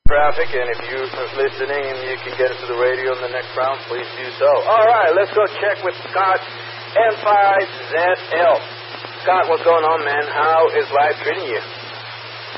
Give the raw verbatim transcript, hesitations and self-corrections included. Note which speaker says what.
Speaker 1: traffic, and if you're listening and you can get us to the radio in the next round, please do so. All right, let's go check with Scott, N five Z L. Scott, what's going on, man? How is life treating you?